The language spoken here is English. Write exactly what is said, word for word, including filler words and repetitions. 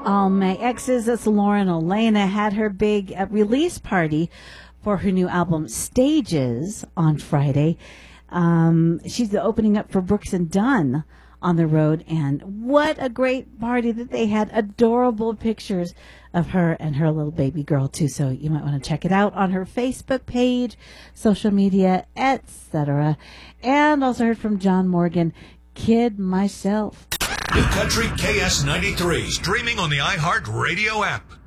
All my exes, that's Lauren Elena, had her big uh, release party for her new album, Stages, on Friday. Um, she's the opening up for Brooks and Dunn on the road, and what a great party that they had. Adorable pictures of her and her little baby girl, too, so you might want to check it out on her Facebook page, social media, et cetera. And also heard from John Morgan, Kid Myself. New Country K S ninety-three, streaming on the iHeart Radio app.